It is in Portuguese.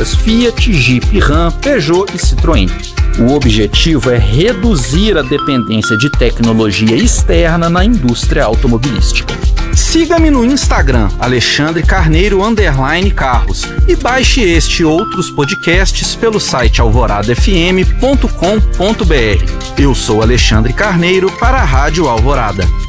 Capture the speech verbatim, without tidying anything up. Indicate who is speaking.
Speaker 1: marcas Fiat, Jeep, Ram, Peugeot e Citroën. O objetivo é reduzir a dependência de tecnologia externa na indústria automobilística. Siga-me no Instagram, Alexandre Carneiro underline Carros, e baixe este e outros podcasts pelo site alvorada f m ponto com ponto b r. Eu sou Alexandre Carneiro para a Rádio Alvorada.